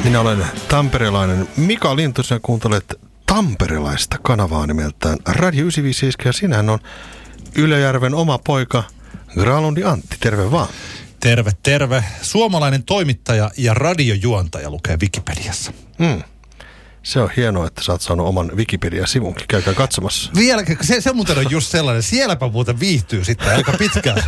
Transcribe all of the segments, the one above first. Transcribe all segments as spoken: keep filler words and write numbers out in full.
Minä olen tamperelainen Mika Lintusen ja kuuntelet tamperelaista kanavaa nimeltään Radio yhdeksänsataaviisikymmentäseitsemän ja sinähän on Ylöjärven oma poika Granlundi Antti. Terve vaan. Terve, terve. Suomalainen toimittaja ja radiojuontaja lukee Wikipediassa. Mm. Se on hienoa, että sä oot saanut oman Wikipedia-sivunkin. Käykää katsomassa. Vielä, se, se muuten on just sellainen. Sielläpä muuten viihtyy sitten aika pitkään.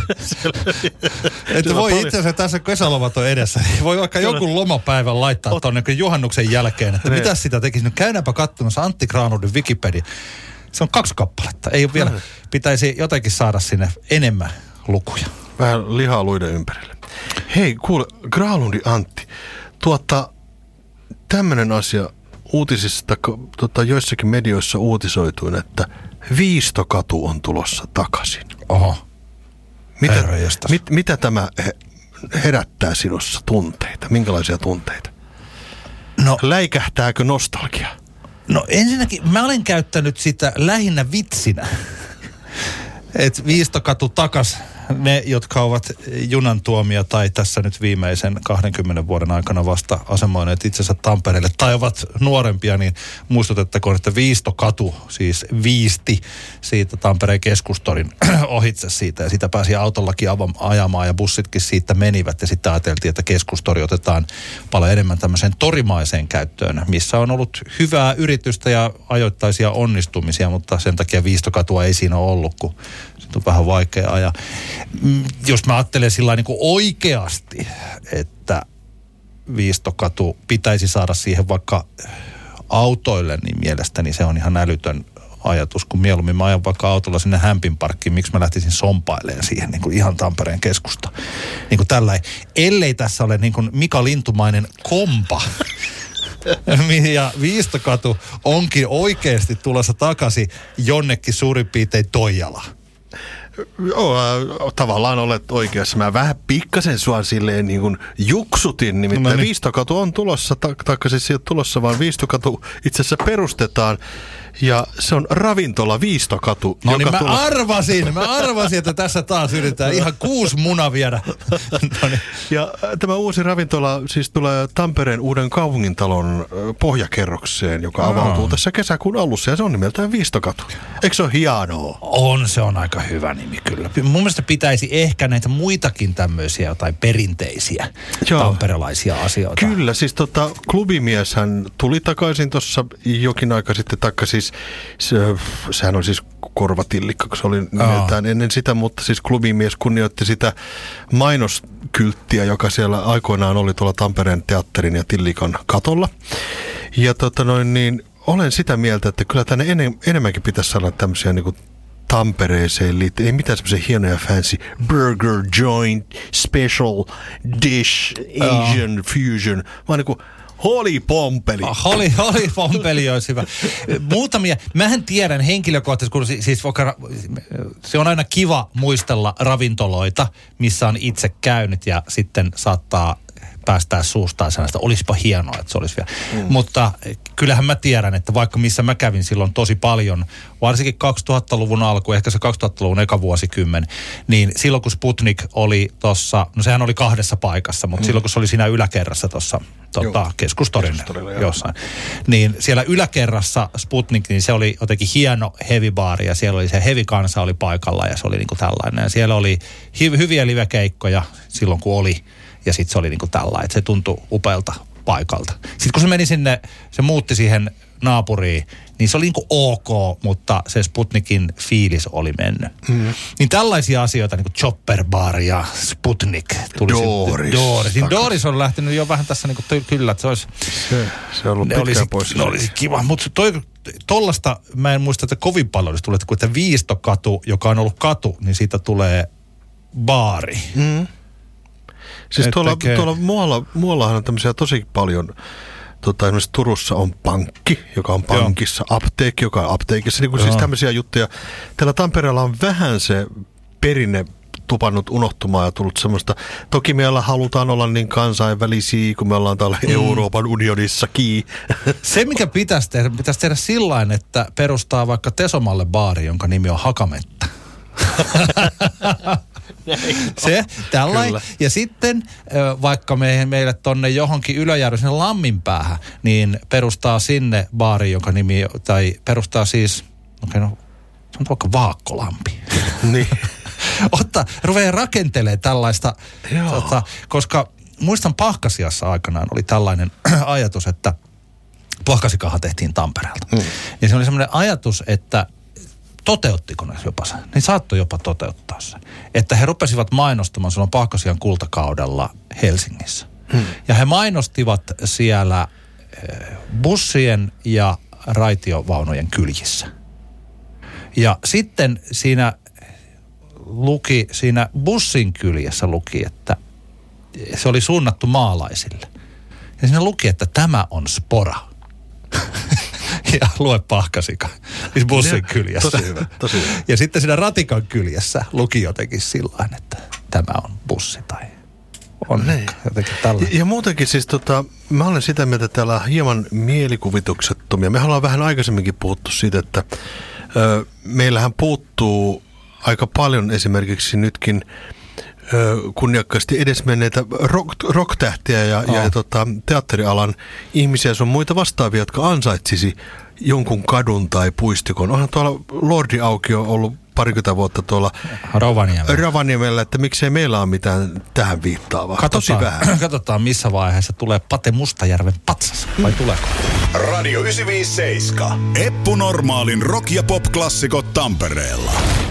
Että voi itse asiassa tässä kesälomat on edessä. Niin voi vaikka joku lomapäivän laittaa tuonne juhannuksen jälkeen. Että mitä sitä tekisi? No käydäänpä katsomassa Antti Granlundin Wikipedia. Se on kaksi kappaletta. Ei ole vielä, pitäisi jotenkin saada sinne enemmän lukuja. Vähän lihaa luiden ympärille. Hei, kuule, Granlundi Antti. Tuota, tämmönen asia uutisissa, tota, joissakin medioissa uutisoituin, että Viistokatu on tulossa takaisin. Oho. Mitä, mit, mitä tämä herättää sinussa tunteita? Minkälaisia tunteita? No, läikähtääkö nostalgia? No ensinnäkin mä olen käyttänyt sitä lähinnä vitsinä. Että Viistokatu takas. Ne, jotka ovat junan tuomia tai tässä nyt viimeisen kahdenkymmenen vuoden aikana vasta asemoineet itsensä Tampereelle tai ovat nuorempia, niin muistutettakoon, että Viistokatu siis viisti siitä Tampereen keskustorin ohitse siitä ja sitä pääsi autollakin ajamaan ja bussitkin siitä menivät ja sitten ajateltiin, että keskustori otetaan paljon enemmän tämmöiseen torimaiseen käyttöön, missä on ollut hyvää yritystä ja ajoittaisia onnistumisia, mutta sen takia Viistokatua ei siinä ole ollut, kun se on vähän vaikea ajaa. Jos mä ajattelen sillä niin kuin oikeasti, että Viistokatu pitäisi saada siihen vaikka autoille, niin mielestäni se on ihan älytön ajatus, kun mieluummin mä ajan vaikka autolla sinne Hämpinparkkiin, miksi mä lähtisin sompailemaan siihen niin kuin ihan Tampereen keskusta. Niin kuin tällainen, ellei tässä ole niin kuin Mika Lintumainen kompa. Ja Viistokatu onkin oikeasti tulossa takaisin jonnekin suurin piirtein Toijalaan. Joo, tavallaan olet oikeassa. Mä vähän pikkasen sua silleen niin kuin juksutin, nimittäin no niin. Viistokatu on tulossa, taikka siis sieltä tulossa, vaan Viistokatu itse asiassa perustetaan ja se on ravintola Viistokatu. No niin, mä tulo... arvasin, mä arvasin, että tässä taas yritetään ihan kuusi muna viedä. Noniin. Ja tämä uusi ravintola siis tulee Tampereen uuden kaupungintalon pohjakerrokseen, joka avautuu tässä kesäkuun alussa ja se on nimeltään Viistokatu. Eikö se ole hienoa? On, se on aika hyvä nimi kyllä. Mun mielestä pitäisi ehkä näitä muitakin tämmöisiä jotain perinteisiä Joo. tamperelaisia asioita. Kyllä, siis tota, klubimieshän tuli takaisin tuossa jokin aika sitten, taikka siis se, sehän on siis korvatillikka, kun se oli nimeltään ennen sitä, mutta siis klubimies kunnioitti sitä mainoskylttiä, joka siellä aikoinaan oli tuolla Tampereen teatterin ja Tillikan katolla. Ja tota noin niin, olen sitä mieltä, että kyllä tänne enem, enemmänkin pitäisi saada tämmöisiä niinku Tampereeseen liittyen, ei mitään semmoisia hienoja fancy burger joint, special dish, Asian oh. fusion, vaan niinku Holi Pompeli. Oh, holi, holi Pompeli olisi hyvä. Muutamia, mähän tiedän henkilökohtaisesti, kun siis vaikka, se on aina kiva muistella ravintoloita, missä on itse käynyt ja sitten saattaa päästää suustaan sellaista, olisipa hienoa, että se olisi vielä. Mm. Mutta kyllähän mä tiedän, että vaikka missä mä kävin silloin tosi paljon, varsinkin kaksituhattaluvun alku, ehkä se kaksituhattaluvun eka vuosikymmen, niin silloin kun Sputnik oli tossa, no sehän oli kahdessa paikassa, mutta mm. silloin kun se oli siinä yläkerrassa tuossa tota, keskustorin jossain, niin siellä yläkerrassa Sputnik, niin se oli jotenkin hieno heavy-baari ja siellä oli se heavy-kansa oli paikalla ja se oli niinku tällainen. Ja siellä oli hy- hyviä livekeikkoja silloin kun oli. Ja sitten se oli niinku tällainen, että se tuntui upealta paikalta. Sitten kun se meni sinne, se muutti siihen naapuriin, niin se oli niinku ok, mutta se Sputnikin fiilis oli mennyt. Mm. Niin tällaisia asioita, niin kuin Chopper Bar ja Sputnik. Tuli Doris. Doris. Niin Doris on lähtenyt jo vähän tässä niinku kyllä, että se olisi... Se, se on ollut pitkään olisi, pois. Ne olisi kiva, mutta toi... Tollasta mä en muista, että kovin paljon olisi tullut, että kun Viistokatu, joka on ollut katu, niin siitä tulee baari. Mm. Siis tuolla, tuolla muualla, muuallahan on tämmöisiä tosi paljon, tota, esimerkiksi Turussa on pankki, joka on pankissa, Joo. apteekki, joka on apteekissa, niin kuin siis tämmöisiä juttuja. Täällä Tampereella on vähän se perinne tupannut unohtumaan ja tullut semmoista, toki meillä halutaan olla niin kansainvälisiä, kun me ollaan täällä mm. Euroopan unionissakin. Se, mikä pitäisi tehdä, pitäisi tehdä sillain, että perustaa vaikka Tesomalle baari, jonka nimi on Hakametta. Se, tällainen. Ja sitten vaikka me, meille tonne johonkin Ylöjärven sinne Lammin päähän, niin perustaa sinne baari, jonka nimi, tai perustaa siis, okei okay, no, sanotaan vaikka Vaakkolampi. Niin. Ottaa, ruveaa rakentelemaan tällaista, tota, koska muistan Pahkasiassa aikanaan oli tällainen ajatus, että Pahkasikahan tehtiin Tampereelta. Mm. Ja se oli semmoinen ajatus, että toteuttiko ne jopa sen, niin saattoi jopa toteuttaa sen. Että he rupesivat mainostamaan silloin Pahkasian kultakaudella Helsingissä. Hmm. Ja he mainostivat siellä bussien ja raitiovaunujen kyljissä. Ja sitten siinä luki, siinä bussin kyljessä luki, että se oli suunnattu maalaisille. Ja siinä luki, että tämä on spora. Ja lue Pahkasika, siis bussin kyljessä. Tosi hyvä, tosi hyvä. Ja sitten siinä ratikan kyljessä luki jotenkin sillain, että tämä on bussi tai on niin. Jotenkin tällainen. Ja, ja muutenkin siis tota, mä olen sitä mieltä, että täällä on hieman mielikuvituksettomia. Me ollaan vähän aikaisemminkin puhuttu siitä, että ö, meillähän puuttuu aika paljon esimerkiksi nytkin ö, kunniakkaasti edesmenneitä rock, rock-tähtiä ja, oh. ja, ja tota, teatterialan ihmisiä sun muita vastaavia, jotka ansaitsisi jonkun kadun tai puistikon. Onhan tuolla Lordi Aukio ollut parikymmentä vuotta tuolla Rovaniemellä, Rovaniemellä että miksei meillä ole mitään tähän viittaavaa. Katsotaan, tosi vähän. Katsotaan, missä vaiheessa tulee Pate Mustajärven patsas, vai mm. tuleeko? Radio yhdeksänsataaviisikymmentäseitsemän. Eppu Normaalin rock- ja pop-klassikot Tampereella.